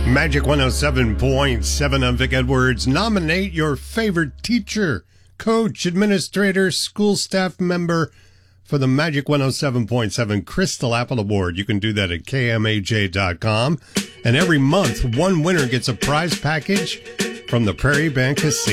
Magic 107.7. I'm Vic Edwards. Nominate your favorite teacher, coach, administrator, school staff member for the Magic 107.7 Crystal Apple Award. You can do that at kmaj.com. And every month, one winner gets a prize package from the Prairie Band Casino.